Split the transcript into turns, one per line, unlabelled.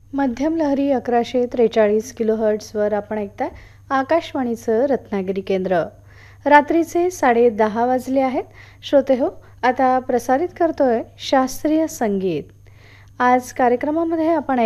मध्यम लहरी 1143 किलोहर्ट्झवर आपण ऐकताय आकाशवाणीचं रत्नागिरी केंद्र. रात्रीचे 10:30 वाजले आहेत. श्रोते हो, आता प्रसारित करतोय शास्त्रीय संगीत. आज कार्यक्रमामध्ये आपण